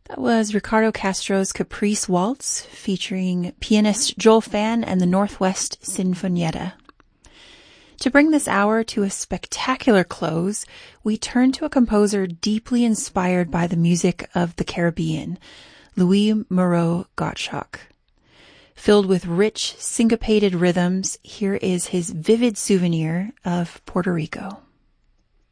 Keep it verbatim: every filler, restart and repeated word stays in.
That was Ricardo Castro's Caprice Waltz, featuring pianist Joel Phan and the Northwest Sinfonietta. To bring this hour to a spectacular close, we turn to a composer deeply inspired by the music of the Caribbean, Louis Moreau Gottschalk. Filled with rich, syncopated rhythms, here is his vivid souvenir of Puerto Rico.